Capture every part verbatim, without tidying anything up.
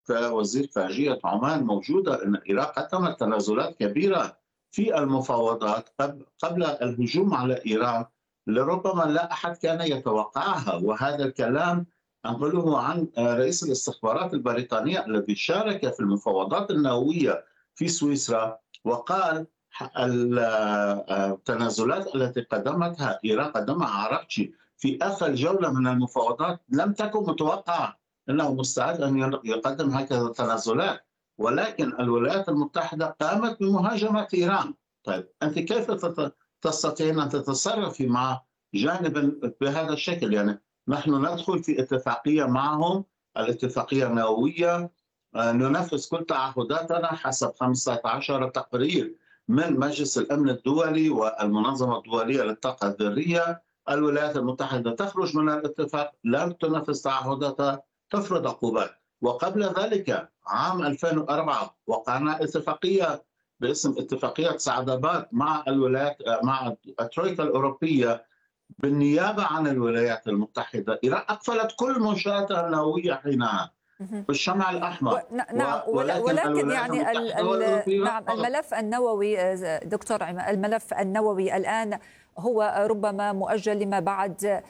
كوزير خارجية عمان موجودة أن إيران قدمت تنازلات كبيرة في المفاوضات قبل قبل الهجوم على إيران، لربما لا أحد كان يتوقعها. وهذا الكلام أنقله عن رئيس الاستخبارات البريطانية الذي شارك في المفاوضات النووية في سويسرا، وقال التنازلات التي قدمتها إيران قدمها عراقجي في آخر جولة من المفاوضات لم تكن متوقعة، أنه مستعد أن يقدم هكذا تنازلات، ولكن الولايات المتحدة قامت بمهاجمة إيران. طيب أنت كيف تستطيعين أن تتصرفي مع جانب بهذا الشكل؟ يعني نحن ندخل في اتفاقية معهم، الاتفاقية النووية، ننفذ كل تعهداتنا حسب خمسة عشر تقرير من مجلس الأمن الدولي والمنظمة الدولية للطاقة الذرية. الولايات المتحدة تخرج من الاتفاق، لا تنفذ تعهداتها، تفرض عقوبات. وقبل ذلك عام ألفين وأربعة وقعنا اتفاقية باسم اتفاقية سعداباد مع الولايات مع الترويكا الأوروبية بالنيابة عن الولايات المتحدة. إيران أقفلت كل منشآتها النووية حينها بالشمع و... الأحمر. نعم، ولكن, ولكن يعني ال... ال... نعم فقط. الملف النووي دكتور عماد، الملف النووي الآن هو ربما مؤجل لما بعد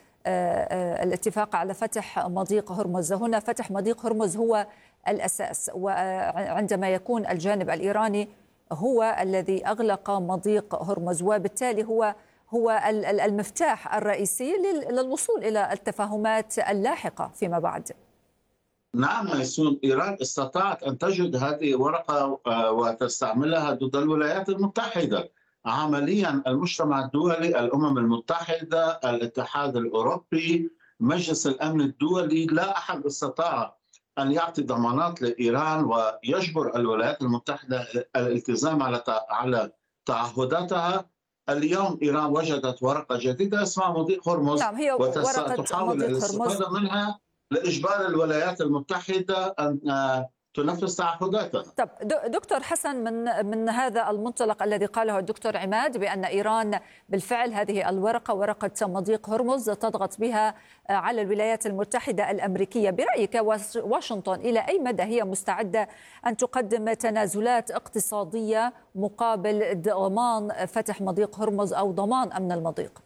الاتفاق على فتح مضيق هرمز. هنا فتح مضيق هرمز هو الأساس، وعندما يكون الجانب الإيراني هو الذي أغلق مضيق هرمز، وبالتالي هو هو المفتاح الرئيسي للوصول إلى التفاهمات اللاحقة فيما بعد. نعم ميسون، إيران استطاعت أن تجد هذه ورقة وتستعملها ضد الولايات المتحدة. عمليا المجتمع الدولي، الأمم المتحدة، الاتحاد الأوروبي، مجلس الأمن الدولي، لا أحد استطاع أن يعطي ضمانات لإيران ويجبر الولايات المتحدة الالتزام على على تعهداتها. اليوم إيران وجدت ورقة جديدة اسمها مضيق هرمز، نعم، هي وتحاول الاستفادة منها لإجبار الولايات المتحدة أن تنفذ تعهداتها. طب دكتور حسن، من من هذا المنطلق الذي قاله الدكتور عماد بأن إيران بالفعل هذه الورقة، ورقة مضيق هرمز، تضغط بها على الولايات المتحدة الأمريكية، برأيك واشنطن إلى أي مدى هي مستعدة أن تقدم تنازلات اقتصادية مقابل ضمان فتح مضيق هرمز أو ضمان أمن المضيق؟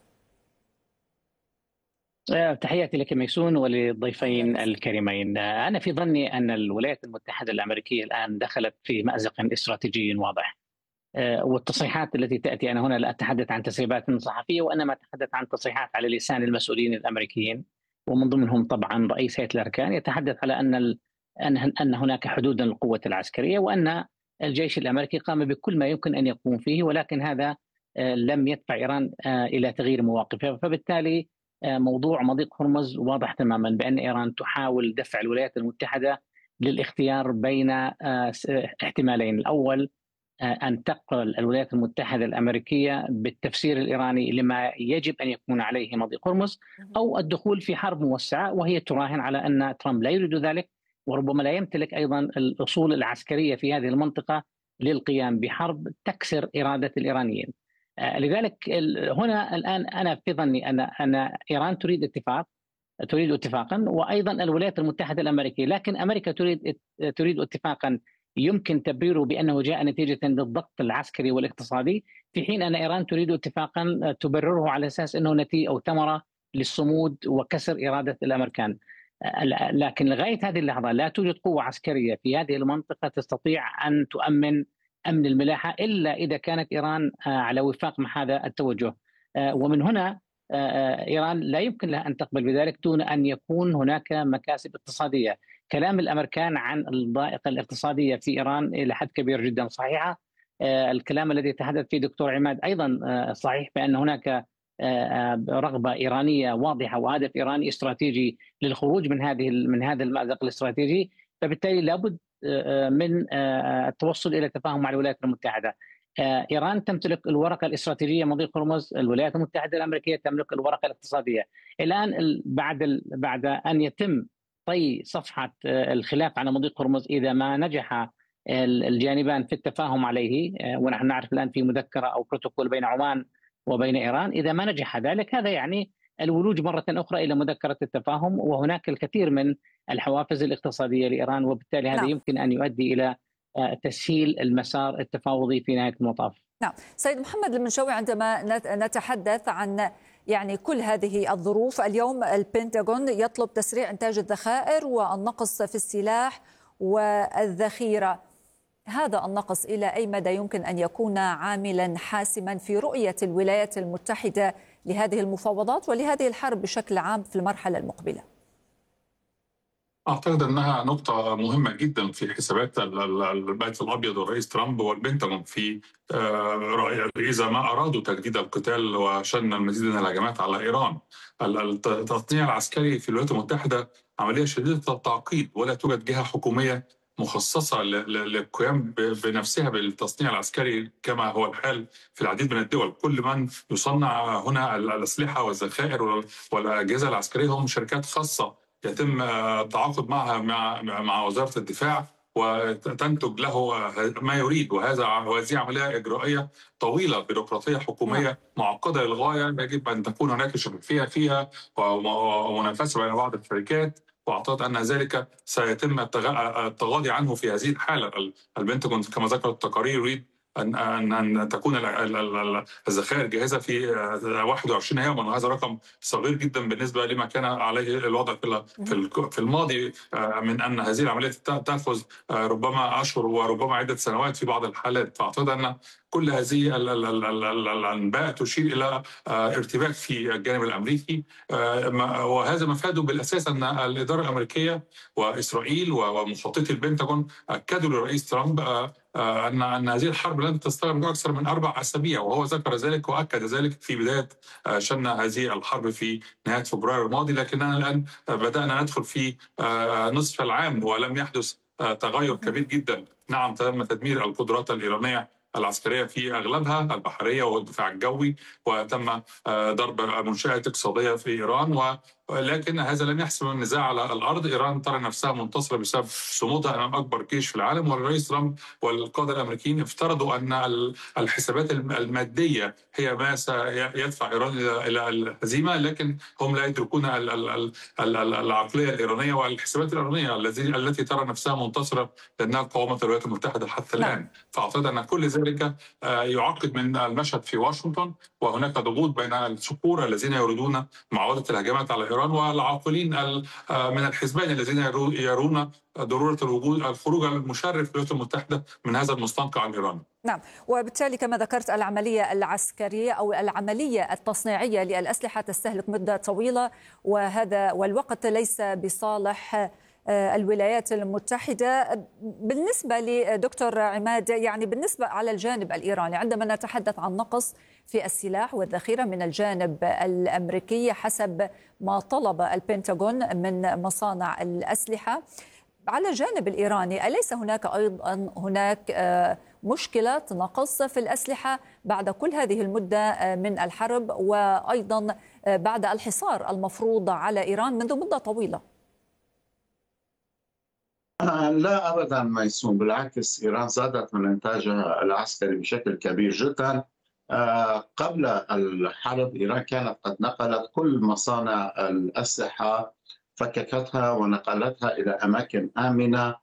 تحياتي لك ميسون وللضيفين الكريمين. أنا في ظني أن الولايات المتحدة الأمريكية الآن دخلت في مأزق استراتيجي واضح، والتصريحات التي تأتي، أنا هنا لا أتحدث عن تسريبات صحفية وإنما أتحدث عن تصريحات على لسان المسؤولين الأمريكيين، ومن ضمنهم طبعا رئيس هيئة الأركان، يتحدث على أن أن هناك حدودا للقوة العسكرية، وأن الجيش الأمريكي قام بكل ما يمكن أن يقوم فيه، ولكن هذا لم يدفع إيران إلى تغيير مواقفها. فبالتالي موضوع مضيق هرمز واضح تماما بأن إيران تحاول دفع الولايات المتحدة للاختيار بين احتمالين: الأول أن تقبل الولايات المتحدة الأمريكية بالتفسير الإيراني لما يجب أن يكون عليه مضيق هرمز، أو الدخول في حرب موسعة، وهي تراهن على أن ترامب لا يريد ذلك، وربما لا يمتلك أيضا الأصول العسكرية في هذه المنطقة للقيام بحرب تكسر إرادة الإيرانيين. لذلك هنا الآن أنا في ظني أن أن إيران تريد اتفاق تريد اتفاقا، وأيضا الولايات المتحدة الأمريكية، لكن أمريكا تريد تريد اتفاقا يمكن تبريره بأنه جاء نتيجة للضغط العسكري والاقتصادي، في حين أن إيران تريد اتفاقا تبرره على أساس أنه نتيجة أو ثمرة للصمود وكسر إرادة الأمريكان. لكن لغاية هذه اللحظة لا توجد قوة عسكرية في هذه المنطقة تستطيع أن تؤمن أمن الملاحة إلا إذا كانت إيران على وفاق مع هذا التوجه، ومن هنا إيران لا يمكن لها أن تقبل بذلك دون أن يكون هناك مكاسب اقتصادية. كلام الأمريكان عن الضائقة الاقتصادية في إيران إلى حد كبير جدا صحيحة. الكلام الذي تحدث فيه دكتور عماد أيضا صحيح، بأن هناك رغبة إيرانية واضحة وهدف إيراني استراتيجي للخروج من هذه من هذا المأزق الاستراتيجي، فبالتالي لابد من التوصل إلى تفاهم مع الولايات المتحدة. إيران تمتلك الورقة الاستراتيجية مضيق هرمز، الولايات المتحدة الأمريكية تملك الورقة الاقتصادية. الآن بعد بعد أن يتم طي صفحة الخلاف على مضيق هرمز، إذا ما نجح الجانبان في التفاهم عليه، ونحن نعرف الآن في مذكرة أو بروتوكول بين عمان وبين إيران، إذا ما نجح ذلك هذا يعني الولوج مرة أخرى إلى مذكرة التفاهم، وهناك الكثير من الحوافز الاقتصادية لإيران، وبالتالي هذا نعم. يمكن أن يؤدي إلى تسهيل المسار التفاوضي في نهاية المطاف. نعم سيد محمد المنشاوي، عندما نتحدث عن يعني كل هذه الظروف، اليوم البنتاغون يطلب تسريع إنتاج الذخائر والنقص في السلاح والذخيرة. هذا النقص إلى أي مدى يمكن أن يكون عاملا حاسما في رؤية الولايات المتحدة لهذه المفاوضات ولهذه الحرب بشكل عام في المرحلة المقبلة؟ أعتقد أنها نقطة مهمة جدا في حسابات البيت الأبيض والرئيس ترامب والبنتاغون في رأي إذا ما أرادوا تجديد القتال وشن المزيد من الهجمات على إيران. التصنيع العسكري في الولايات المتحدة عملية شديدة التعقيد، ولا توجد جهة حكومية مخصصة للقيام بنفسها بالتصنيع العسكري كما هو الحال في العديد من الدول. كل من يصنع هنا الأسلحة والذخائر والأجهزة العسكرية هم شركات خاصة يتم التعاقد معها مع مع وزارة الدفاع وتنتج له ما يريد، وهذا وهذه عملية إجرائية طويلة بيروقراطية حكومية معقدة للغاية، يجب أن تكون هناك شفافية فيها ومنافسة بين بعض الشركات، واعتقد ان ذلك سيتم التغاضي عنه في هذه الحاله. البنتاغون كما ذكرت التقارير يريد ان ان ان تكون الذخائر جاهزه في واحد وعشرين يوما، وهذا رقم صغير جدا بالنسبه لما كان عليه الوضع في الماضي، من ان هذه العمليه تاخذ ربما اشهر وربما عده سنوات في بعض الحالات. فاعتقد ان كل هذه الانباء تشير الى ارتباك في الجانب الامريكي، وهذا مفاده بالاساس ان الاداره الامريكيه واسرائيل ومخططي البنتاغون اكدوا للرئيس ترامب ان ان هذه الحرب لن تستغرق اكثر من اربع اسابيع، وهو ذكر ذلك واكد ذلك في بدايه شن هذه الحرب في نهايه فبراير الماضي. لكننا الان بدانا ندخل في نصف العام ولم يحدث تغير كبير جدا. نعم، تم تدمير القدرات الايرانيه العسكرية في أغلبها البحرية والدفاع الجوي، وتم ضرب منشآت اقتصادية في إيران، ولكن هذا لم يحسم النزاع على الأرض. إيران ترى نفسها منتصرة بسبب صمودها أمام أكبر جيش في العالم، والرئيس ترامب والقادة الأمريكيين افترضوا أن الحسابات المادية هي ما سيدفع إيران إلى الهزيمة، لكن هم لا يدركون العقلية الإيرانية والحسابات الإيرانية التي ترى نفسها منتصرة لأنها قاومت الولايات المتحدة حتى الآن. فأعتقد أن كل ذلك يعقد من المشهد في واشنطن، وهناك ضغوط بين الصقور الذين يريدون معاودة الهجمات على إيران والعاقلين من الحزبين الذين يرون ضرورة الوجود الخروج المشرف للولايات المتحدة من هذا المستنقع الإيراني. نعم، وبالتالي كما ذكرت العملية العسكرية أو العملية التصنيعية للأسلحة تستهلك مدة طويلة، وهذا والوقت ليس بصالح الولايات المتحدة. بالنسبة لدكتور عماد، يعني بالنسبة على الجانب الإيراني، عندما نتحدث عن نقص في السلاح والذخيرة من الجانب الأمريكي حسب ما طلب البنتاغون من مصانع الأسلحة، على الجانب الإيراني أليس هناك أيضا هناك مشكلة نقص في الأسلحة بعد كل هذه المدة من الحرب، وأيضا بعد الحصار المفروض على إيران منذ مدة طويلة؟ لا أبدا ميسون، بالعكس إيران زادت من إنتاجها العسكري بشكل كبير جدا. قبل الحرب إيران كانت قد نقلت كل مصانع الأسلحة، فككتها ونقلتها إلى أماكن آمنة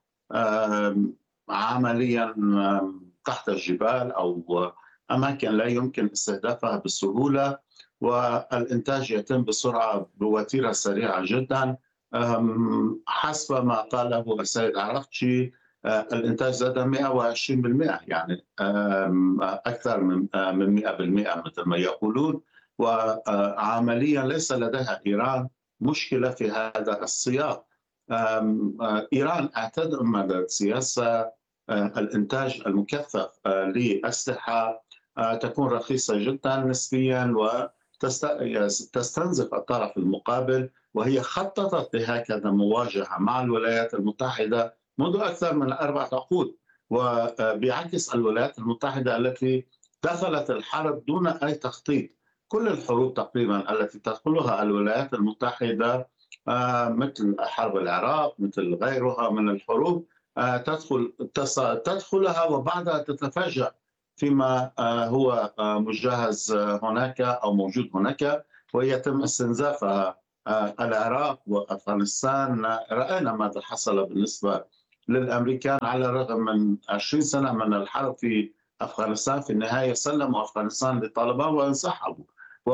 عمليا تحت الجبال أو أماكن لا يمكن استهدافها بسهولة، والإنتاج يتم بسرعة بوتيرة سريعة جدا. حسب ما قاله السيد عرقتشي الإنتاج زاد مئة وعشرين بالمئة، يعني أكثر من من مئة بالمئة مثل ما يقولون، وعمليا ليس لديها إيران مشكلة في هذا السياق. إيران اعتمدت سياسة الإنتاج المكثف لأسلحة تكون رخيصة جدا نسبيا وتستنزف الطرف المقابل، وهي خططت لهكذا مواجهة مع الولايات المتحدة منذ أكثر من أربعة عقود، وبعكس الولايات المتحدة التي دخلت الحرب دون أي تخطيط. كل الحروب تقريبا التي تدخلها الولايات المتحدة مثل حرب العراق مثل غيرها من الحروب تدخل تدخلها وبعدها تتفاجأ فيما هو مجهز هناك أو موجود هناك، ويتم استنزافها. العراق وأفغانستان رأينا ماذا حصل بالنسبة للأمريكان على الرغم من عشرين سنة من الحرب في أفغانستان. في النهاية سلموا أفغانستان للطالبان وانسحبوا.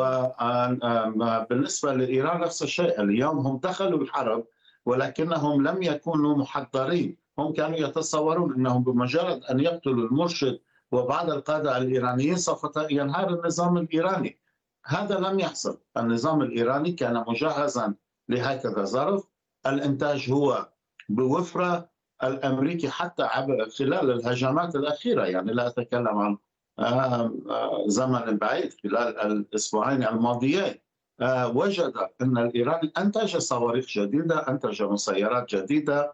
وبالنسبة لإيران نفس الشيء، اليوم هم دخلوا الحرب ولكنهم لم يكونوا محضرين. هم كانوا يتصورون أنهم بمجرد أن يقتلوا المرشد وبعض القادة الإيرانيين سوف ينهار النظام الإيراني. هذا لم يحصل. النظام الإيراني كان مجهزا لهكذا ظرف. الإنتاج هو بوفرة. الأمريكي حتى عبر خلال الهجمات الأخيرة، يعني لا أتكلم عن زمن بعيد، خلال الأسبوعين الماضيين وجد أن الإيراني أنتج صواريخ جديدة، أنتج مسيرات جديدة،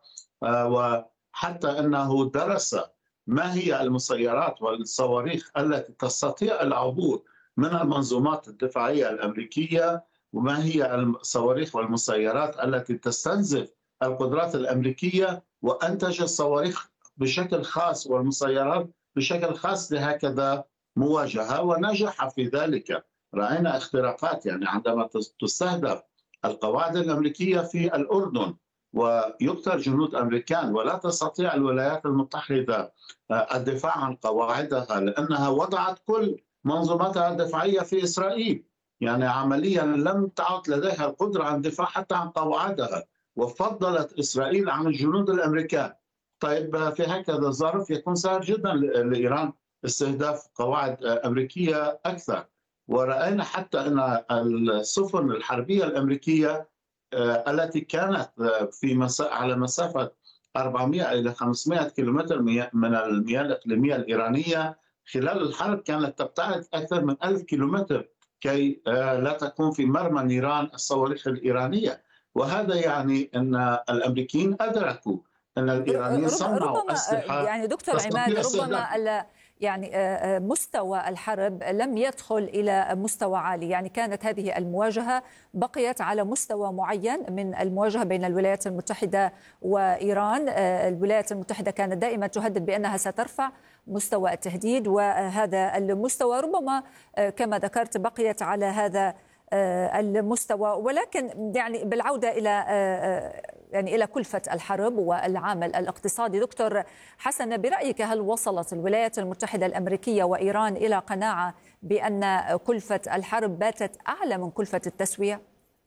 وحتى أنه درس ما هي المسيرات والصواريخ التي تستطيع العبور من المنظومات الدفاعية الأمريكية، وما هي الصواريخ والمسيرات التي تستنزف القدرات الأمريكية، وأنتج الصواريخ بشكل خاص والمسيرات بشكل خاص لهكذا مواجهة، ونجح في ذلك. رأينا اختراقات، يعني عندما تستهدف القواعد الأمريكية في الأردن ويقتل جنود أمريكان ولا تستطيع الولايات المتحدة الدفاع عن قواعدها لأنها وضعت كل منظوماتها الدفاعية في إسرائيل، يعني عمليا لم تعد لديها القدرة على الدفاع حتى عن قواعدها، وفضلت إسرائيل عن الجنود الأمريكان. طيب في هكذا ظرف يكون سهل جدا لإيران استهداف قواعد أمريكية أكثر. ورأينا حتى أن السفن الحربية الأمريكية التي كانت في مسا... على مسافة أربعمائة إلى خمسمائة كيلومتر من المياه الإقليمية الإيرانية خلال الحرب كانت تبتعد أكثر من ألف كيلومتر كي لا تكون في مرمى نيران الصواريخ الإيرانية. وهذا يعني أن الأمريكيين أدركوا أن الإيرانيين صنعوا أسلحة. يعني دكتور عماد، ربما يعني مستوى الحرب لم يدخل إلى مستوى عالي، يعني كانت هذه المواجهة بقيت على مستوى معين من المواجهة بين الولايات المتحدة وإيران. الولايات المتحدة كانت دائما تهدد بأنها سترفع مستوى التهديد، وهذا المستوى ربما كما ذكرت بقيت على هذا المستوى. ولكن يعني بالعودة إلى يعني إلى كلفة الحرب والعامل الاقتصادي، دكتور حسن برأيك هل وصلت الولايات المتحدة الأمريكية وإيران إلى قناعة بأن كلفة الحرب باتت أعلى من كلفة التسوية؟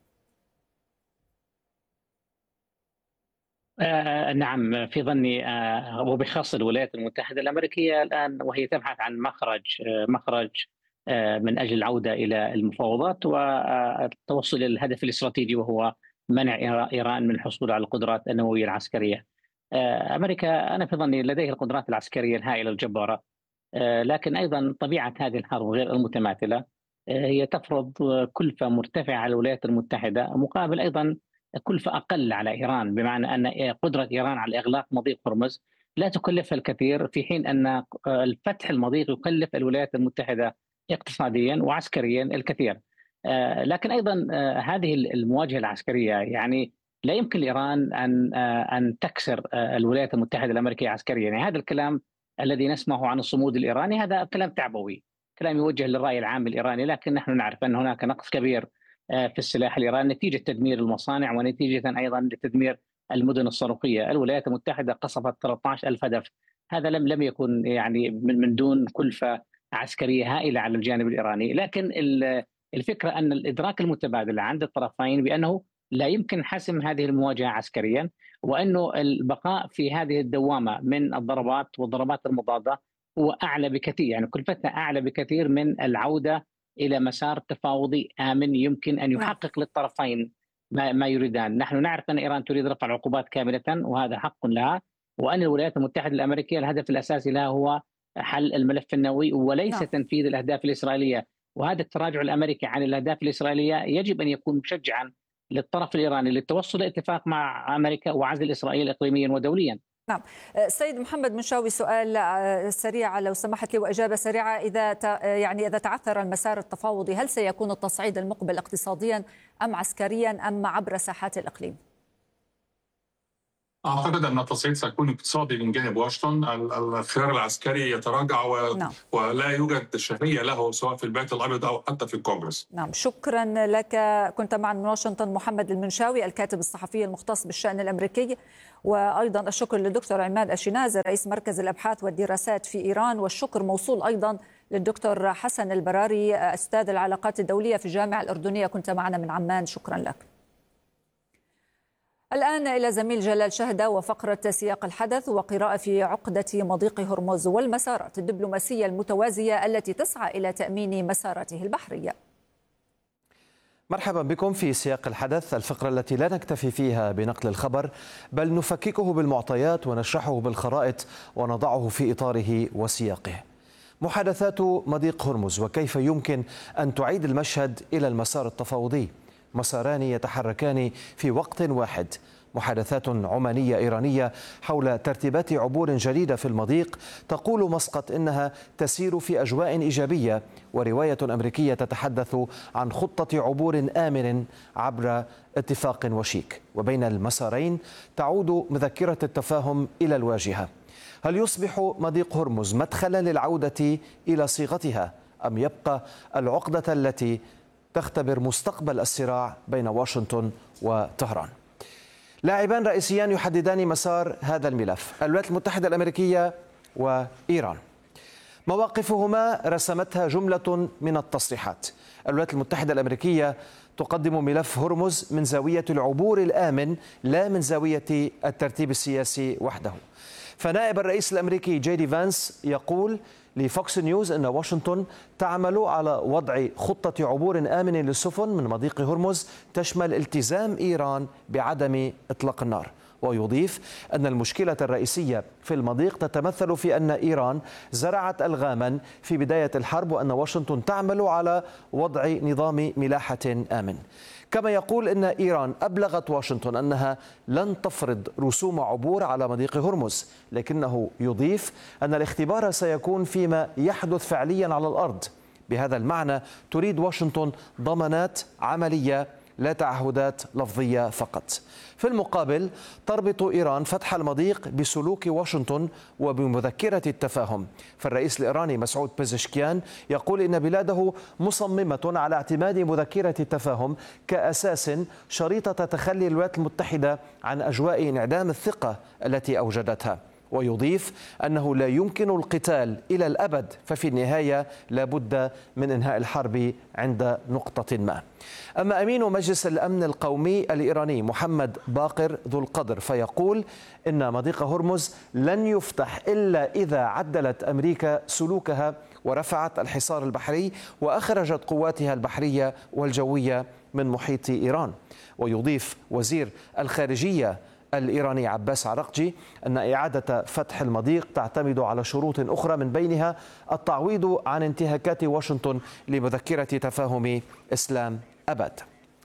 آه نعم، في ظني آه وبخاصة الولايات المتحدة الأمريكية الآن وهي تبحث عن مخرج آه مخرج آه من أجل العودة إلى المفاوضات والتوصل إلى الهدف الاستراتيجي، وهو منع إيران من الحصول على القدرات النووية العسكرية. آه أمريكا أنا في ظني لديها القدرات العسكرية الهائلة الجبارة، آه لكن أيضا طبيعة هذه الحرب غير المتماثلة آه هي تفرض كلفة مرتفعة على الولايات المتحدة مقابل أيضا كلفة أقل على إيران، بمعنى أن قدرة إيران على إغلاق مضيق هرمز لا تكلفها الكثير، في حين أن الفتح المضيق يكلف الولايات المتحدة اقتصاديا وعسكريا الكثير. لكن أيضا هذه المواجهة العسكرية يعني لا يمكن لإيران أن أن تكسر الولايات المتحدة الأمريكية عسكريا. يعني هذا الكلام الذي نسمعه عن الصمود الإيراني هذا كلام تعبوي، كلام يوجه للرأي العام الإيراني، لكن نحن نعرف أن هناك نقص كبير في السلاح الإيراني نتيجة تدمير المصانع ونتيجة أيضا لتدمير المدن الصاروخية. الولايات المتحدة قصفت ثلاثة عشر ألف هدف، هذا لم لم يكن يعني من, من دون كلفة عسكرية هائلة على الجانب الإيراني. لكن الفكرة أن الإدراك المتبادل عند الطرفين بأنه لا يمكن حسم هذه المواجهة عسكريا، وأنه البقاء في هذه الدوامة من الضربات والضربات المضادة هو أعلى بكثير، يعني كلفتها أعلى بكثير من العودة إلى مسار تفاوضي آمن يمكن أن يحقق للطرفين ما, ما يريدان. نحن نعرف أن إيران تريد رفع العقوبات كاملة وهذا حق لها، وأن الولايات المتحدة الأمريكية الهدف الأساسي لها هو حل الملف النووي وليس نعم. تنفيذ الأهداف الإسرائيلية. وهذا التراجع الأمريكي عن الأهداف الإسرائيلية يجب أن يكون مشجعا للطرف الإيراني للتوصل لاتفاق مع أمريكا وعزل إسرائيل إقليميا ودوليا. نعم. سيد محمد منشاوي، سؤال سريع لو سمحت لي وإجابة سريعة. إذا يعني إذا تعثر المسار التفاوضي هل سيكون التصعيد المقبل اقتصاديا أم عسكريا أم عبر ساحات الإقليم؟ أعتقد أن التصعيد سيكون اقتصادي من جانب واشنطن، الخيار العسكري يتراجع و... نعم. ولا يوجد شهية له سواء في البيت الأبيض أو حتى في الكونغرس. نعم، شكرا لك. كنت معنا من واشنطن محمد المنشاوي الكاتب الصحفي المختص بالشأن الأمريكي، وأيضا الشكر للدكتور عماد الشنازي رئيس مركز الأبحاث والدراسات في إيران، والشكر موصول أيضا للدكتور حسن البراري أستاذ العلاقات الدولية في الجامعة الأردنية، كنت معنا من عمان، شكرا لك. الآن إلى زميل جلال شهدة وفقرة سياق الحدث وقراءة في عقدة مضيق هرمز والمسارات الدبلوماسية المتوازية التي تسعى إلى تأمين مسارته البحرية. مرحبا بكم في سياق الحدث، الفقرة التي لا نكتفي فيها بنقل الخبر بل نفككه بالمعطيات ونشرحه بالخرائط ونضعه في إطاره وسياقه. محادثات مضيق هرمز وكيف يمكن أن تعيد المشهد إلى المسار التفاوضي. مساران يتحركان في وقت واحد. محادثات عمانية إيرانية حول ترتيبات عبور جديدة في المضيق تقول مسقط إنها تسير في أجواء إيجابية، ورواية أمريكية تتحدث عن خطة عبور آمن عبر اتفاق وشيك. وبين المسارين تعود مذكرة التفاهم إلى الواجهة. هل يصبح مضيق هرمز مدخلا للعودة إلى صيغتها، أم يبقى العقدة التي تختبر مستقبل الصراع بين واشنطن وطهران؟ لاعبان رئيسيان يحددان مسار هذا الملف، الولايات المتحدة الأمريكية وإيران. مواقفهما رسمتها جملة من التصريحات. الولايات المتحدة الأمريكية تقدم ملف هرمز من زاوية العبور الآمن لا من زاوية الترتيب السياسي وحده. فنائب الرئيس الأمريكي جي دي فانس يقول لفوكس نيوز أن واشنطن تعمل على وضع خطة عبور آمن للسفن من مضيق هرمز تشمل التزام إيران بعدم إطلاق النار. ويضيف أن المشكلة الرئيسية في المضيق تتمثل في أن إيران زرعت ألغاما في بداية الحرب، وأن واشنطن تعمل على وضع نظام ملاحة آمن. كما يقول أن إيران أبلغت واشنطن أنها لن تفرض رسوم عبور على مضيق هرمز، لكنه يضيف أن الاختبار سيكون فيما يحدث فعليا على الأرض. بهذا المعنى تريد واشنطن ضمانات عملية لا تعهدات لفظية فقط. في المقابل تربط إيران فتح المضيق بسلوك واشنطن وبمذكرة التفاهم. فالرئيس الإيراني مسعود بيزشكيان يقول إن بلاده مصممة على اعتماد مذكرة التفاهم كأساس شريطة تخلي الولايات المتحدة عن أجواء انعدام الثقة التي أوجدتها. ويضيف أنه لا يمكن القتال إلى الأبد، ففي النهاية لا بد من إنهاء الحرب عند نقطة ما. أما أمين مجلس الأمن القومي الإيراني محمد باقر ذو القدر فيقول إن مضيق هرمز لن يفتح إلا إذا عدلت أمريكا سلوكها ورفعت الحصار البحري وأخرجت قواتها البحرية والجوية من محيط إيران. ويضيف وزير الخارجية الإيراني عباس عراقجي أن إعادة فتح المضيق تعتمد على شروط أخرى، من بينها التعويض عن انتهاكات واشنطن لمذكرة تفاهم إسلام أباد.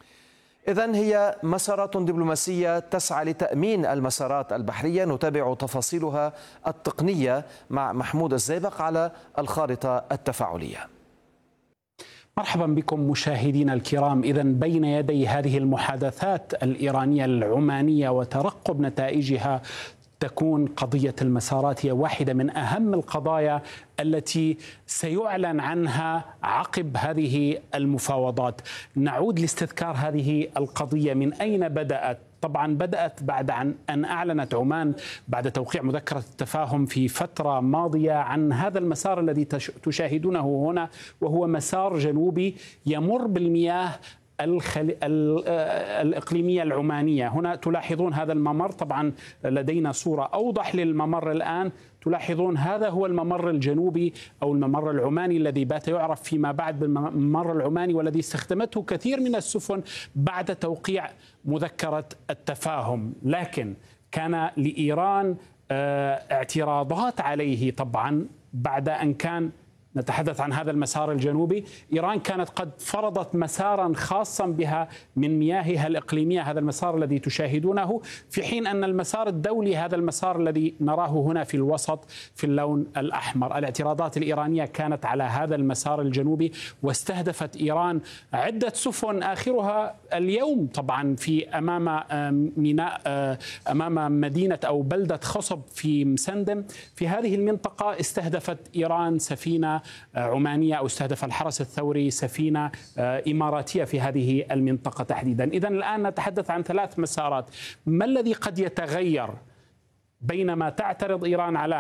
إذن هي مسارات دبلوماسية تسعى لتأمين المسارات البحرية، نتابع تفاصيلها التقنية مع محمود الزيبق على الخارطة التفاعلية. مرحبا بكم مشاهدينا الكرام. إذن بين يدي هذه المحادثات الإيرانية العمانية وترقب نتائجها تكون قضية المسارات هي واحدة من أهم القضايا التي سيعلن عنها عقب هذه المفاوضات. نعود لاستذكار هذه القضية من أين بدأت. طبعا بدأت بعد أن أعلنت عمان بعد توقيع مذكرة التفاهم في فترة ماضية عن هذا المسار الذي تشاهدونه هنا، وهو مسار جنوبي يمر بالمياه الخل... الإقليمية العمانية. هنا تلاحظون هذا الممر، طبعا لدينا صورة أوضح للممر الآن. تلاحظون هذا هو الممر الجنوبي أو الممر العماني الذي بات يعرف فيما بعد بالممر العماني، والذي استخدمته كثير من السفن بعد توقيع مذكرة التفاهم. لكن كان لإيران اعتراضات عليه طبعا بعد أن كان نتحدث عن هذا المسار الجنوبي. إيران كانت قد فرضت مسارا خاصا بها من مياهها الإقليمية، هذا المسار الذي تشاهدونه، في حين أن المسار الدولي هذا المسار الذي نراه هنا في الوسط في اللون الأحمر. الاعتراضات الإيرانية كانت على هذا المسار الجنوبي، واستهدفت إيران عدة سفن آخرها اليوم طبعا في أمام ميناء أمام مدينة أو بلدة خصب في مسندم. في هذه المنطقة استهدفت إيران سفينة عمانية أو استهدف الحرس الثوري سفينة إماراتية في هذه المنطقة تحديدا. إذن الآن نتحدث عن ثلاث مسارات. ما الذي قد يتغير بينما تعترض إيران على